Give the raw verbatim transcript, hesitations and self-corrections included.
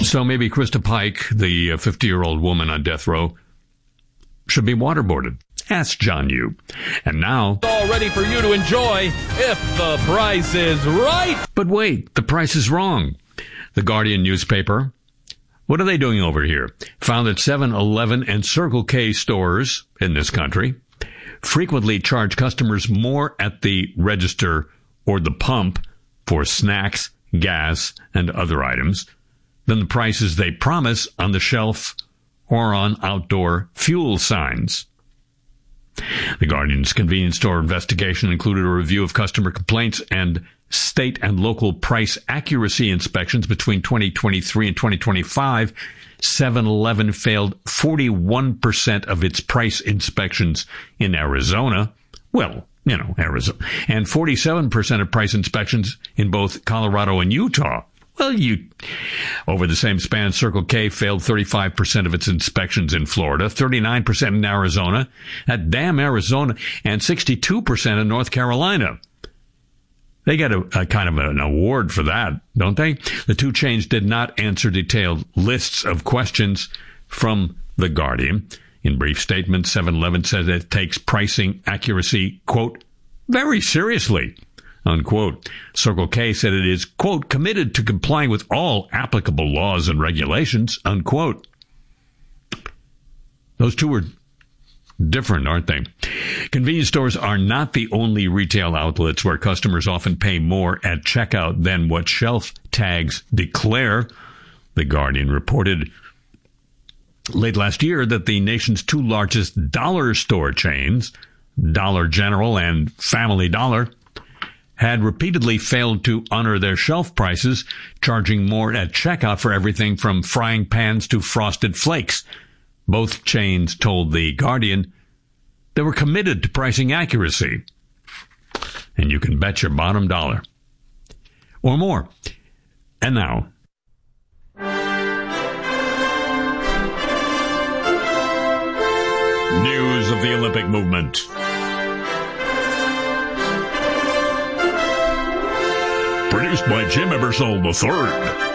So maybe Krista Pike, the fifty-year-old woman on death row, should be waterboarded. Ask John Yoo. And now, all ready for you to enjoy if the price is right. But wait, the price is wrong. The Guardian newspaper, what are they doing over here? Found that seven eleven and Circle K stores in this country frequently charge customers more at the register or the pump for snacks, gas, and other items than the prices they promise on the shelf or on outdoor fuel signs. The Guardian's convenience store investigation included a review of customer complaints and state and local price accuracy inspections between twenty twenty-three and twenty twenty-five. seven eleven failed forty-one percent of its price inspections in Arizona. Well, you know, Arizona. And forty-seven percent of price inspections in both Colorado and Utah. Well, you, over the same span, Circle K failed thirty-five percent of its inspections in Florida, thirty-nine percent in Arizona, that damn Arizona, and sixty-two percent in North Carolina. They get a, a kind of an award for that, don't they? The two chains did not answer detailed lists of questions from The Guardian. In brief statements, seven eleven says it takes pricing accuracy, quote, very seriously, unquote. Circle K said it is, quote, committed to complying with all applicable laws and regulations, unquote. Those two are different, aren't they? Convenience stores are not the only retail outlets where customers often pay more at checkout than what shelf tags declare. The Guardian reported late last year that the nation's two largest dollar store chains, Dollar General and Family Dollar, had repeatedly failed to honor their shelf prices, charging more at checkout for everything from frying pans to frosted flakes. Both chains told The Guardian they were committed to pricing accuracy. And you can bet your bottom dollar. Or more. And now, news of the Olympic movement. Produced by Jim Ebersol the third.